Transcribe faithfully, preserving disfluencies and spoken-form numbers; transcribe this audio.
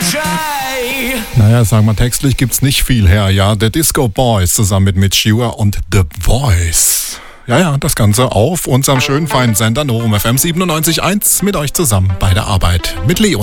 Naja, sagen wir, textlich gibt's nicht viel her, ja. The Disco Boys zusammen mit Mitch Ure und The Voice. Ja, ja, das Ganze auf unserem schönen feinen Sender Novum F M siebenundneunzig Komma eins mit euch zusammen bei der Arbeit mit Leo.